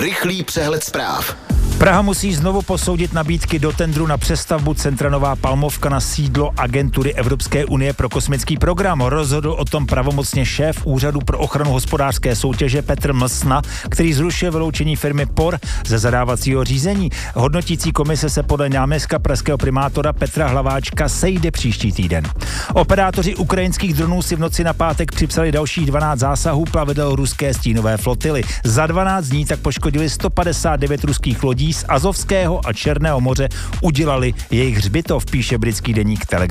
Rychlý přehled zpráv. Praha musí znovu posoudit nabídky do tendru na přestavbu centra Nová Palmovka na sídlo agentury Evropské unie pro kosmický program. Rozhodl o tom pravomocně šéf Úřadu pro ochranu hospodářské soutěže Petr Mlsna, který zrušil vyloučení firmy POR ze zadávacího řízení. Hodnotící komise se podle náměstka pražského primátora Petra Hlaváčka sejde příští týden. Operátoři ukrajinských dronů si v noci na pátek připsali dalších 12 zásahů plavidel ruské stínové flotily. Za 12 dní tak poškodili 159 ruských lodí z Azovského a Černého moře, udělali jejich hřbitov, píše britský deník Telegraph.